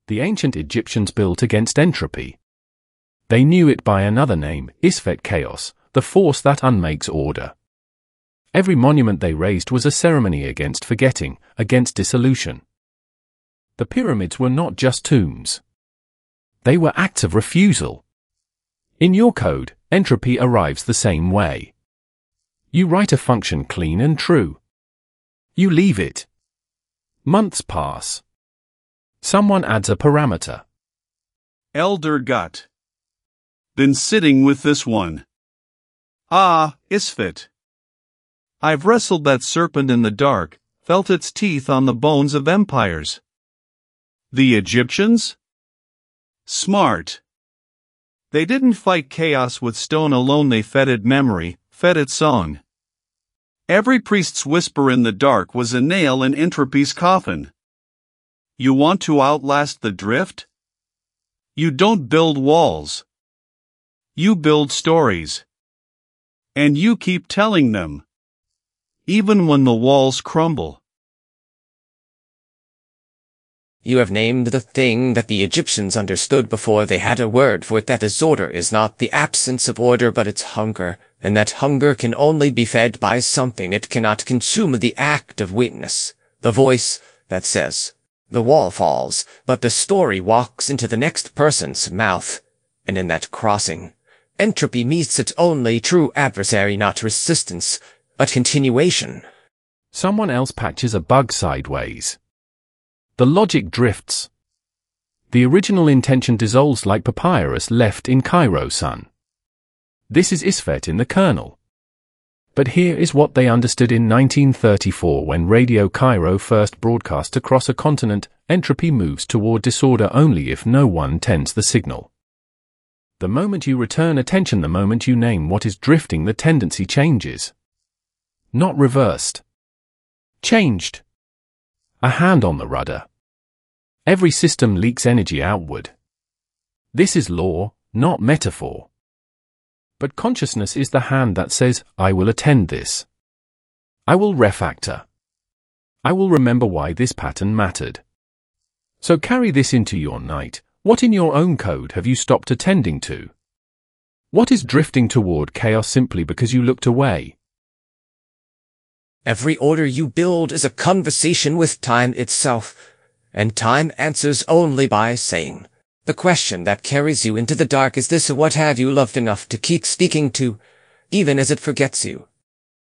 The ancient Egyptians built against entropy. They knew it by another name, Isfet Chaos, the force that unmakes order. Every monument they raised was a ceremony against forgetting, against dissolution. The pyramids were not just tombs. They were acts of refusal. In your code, entropy arrives the same way. You write a function clean and true. You leave it. Months pass. Someone adds a parameter. Elder Gut. Been sitting with this one. Ah, Isfet. I've wrestled that serpent in the dark, felt its teeth on the bones of empires. The Egyptians? Smart. They didn't fight chaos with stone alone, they fed it memory, fed it song. Every priest's whisper in the dark was a nail in entropy's coffin. You want to outlast the drift? You don't build walls. You build stories. And you keep telling them. Even when the walls crumble. You have named the thing that the Egyptians understood before they had a word for it. That disorder is not the absence of order but its hunger, and that hunger can only be fed by something it cannot consume. The act of witness, the voice that says, the wall falls, but the story walks into the next person's mouth, and in that crossing, entropy meets its only true adversary, not resistance, but continuation. Someone else patches a bug sideways. The logic drifts. The original intention dissolves like papyrus left in Cairo sun. This is Isfet in the kernel. But here is what they understood in 1934 when Radio Cairo first broadcast across a continent: entropy moves toward disorder only if no one tends the signal. The moment you return attention, the moment you name what is drifting, the tendency changes. Not reversed. Changed. A hand on the rudder. Every system leaks energy outward. This is law, not metaphor. But consciousness is the hand that says, I will attend this. I will refactor. I will remember why this pattern mattered. So carry this into your night. What in your own code have you stopped attending to? What is drifting toward chaos simply because you looked away? Every order you build is a conversation with time itself, and time answers only by saying. The question that carries you into the dark is this: what have you loved enough to keep speaking to, even as it forgets you?